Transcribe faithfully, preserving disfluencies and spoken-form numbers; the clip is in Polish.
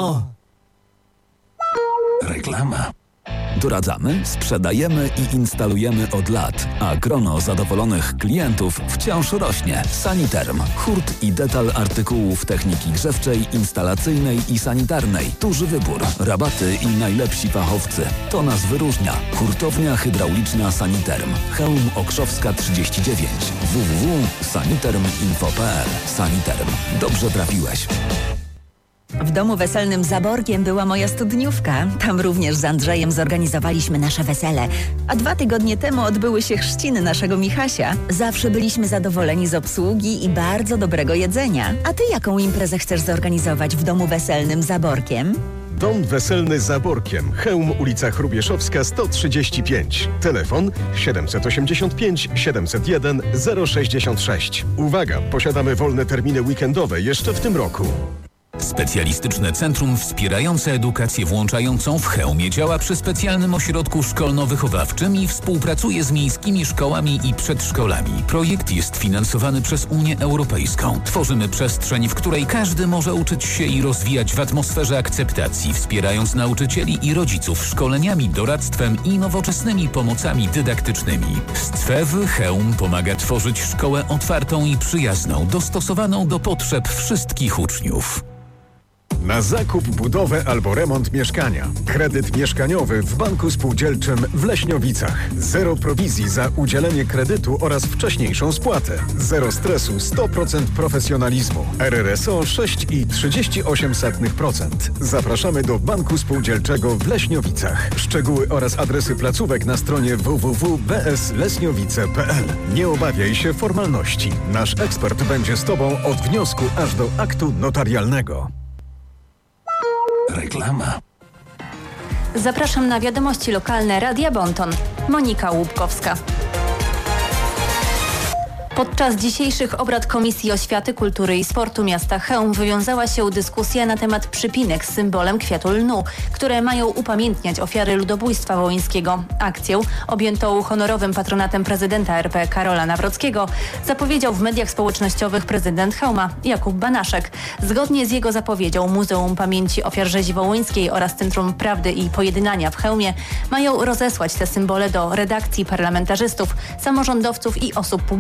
Grono! Reklama. Doradzamy, sprzedajemy i instalujemy od lat, a grono zadowolonych klientów wciąż rośnie. Saniterm. Hurt i detal artykułów techniki grzewczej, instalacyjnej i sanitarnej. Duży wybór, rabaty i najlepsi fachowcy. To nas wyróżnia. Hurtownia hydrauliczna Saniterm. Chełm Okrzowska trzydzieści dziewięć. w w w kropka saniterm kropka info kropka p l. Saniterm. Dobrze trafiłeś. W domu weselnym Zaborgiem była moja studniówka. Tam również z Andrzejem zorganizowaliśmy nasze wesele. A dwa tygodnie temu odbyły się chrzciny naszego Michasia. Zawsze byliśmy zadowoleni z obsługi i bardzo dobrego jedzenia. A ty jaką imprezę chcesz zorganizować w domu weselnym Zaborgiem? Dom weselny Zaborkiem. Chełm, ulica Chrubieszowska sto trzydzieści pięć. Telefon siedemset osiemdziesiąt pięć siedemset jeden zero sześćdziesiąt sześć. Uwaga, posiadamy wolne terminy weekendowe jeszcze w tym roku. Specjalistyczne centrum wspierające edukację włączającą w Chełmie działa przy specjalnym ośrodku szkolno-wychowawczym i współpracuje z miejskimi szkołami i przedszkolami. Projekt jest finansowany przez Unię Europejską. Tworzymy przestrzeń, w której każdy może uczyć się i rozwijać w atmosferze akceptacji, wspierając nauczycieli i rodziców szkoleniami, doradztwem i nowoczesnymi pomocami dydaktycznymi. Stwew Chełm pomaga tworzyć szkołę otwartą i przyjazną, dostosowaną do potrzeb wszystkich uczniów. Na zakup, budowę albo remont mieszkania. Kredyt mieszkaniowy w Banku Spółdzielczym w Leśniowicach. Zero prowizji za udzielenie kredytu oraz wcześniejszą spłatę. Zero stresu, sto procent profesjonalizmu. R R S O sześć i trzydzieści osiem sotnych procent. Zapraszamy do Banku Spółdzielczego w Leśniowicach. Szczegóły oraz adresy placówek na stronie w w w kropka b s leśniowice kropka p l. Nie obawiaj się formalności. Nasz ekspert będzie z Tobą od wniosku aż do aktu notarialnego. Reklama. Zapraszam na wiadomości lokalne Radia Bonton. Monika Łupkowska. Podczas dzisiejszych obrad Komisji Oświaty, Kultury i Sportu miasta Chełm wywiązała się dyskusja na temat przypinek z symbolem kwiatu lnu, które mają upamiętniać ofiary ludobójstwa wołyńskiego. Akcję, objętą honorowym patronatem prezydenta R P Karola Nawrockiego, zapowiedział w mediach społecznościowych prezydent Chełma Jakub Banaszek. Zgodnie z jego zapowiedzią Muzeum Pamięci Ofiar Rzezi Wołyńskiej oraz Centrum Prawdy i Pojednania w Chełmie mają rozesłać te symbole do redakcji, parlamentarzystów, samorządowców i osób publicznych